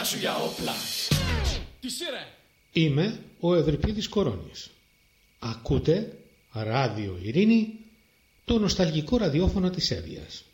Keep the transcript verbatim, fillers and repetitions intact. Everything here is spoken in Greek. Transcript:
χέρια σου για όπλα. Τι σειρά. Είμαι ο Ευρυπίδης Κορώνης. Ακούτε Ράδιο Ειρήνη, το νοσταλγικό ραδιόφωνο της Εύβοιας.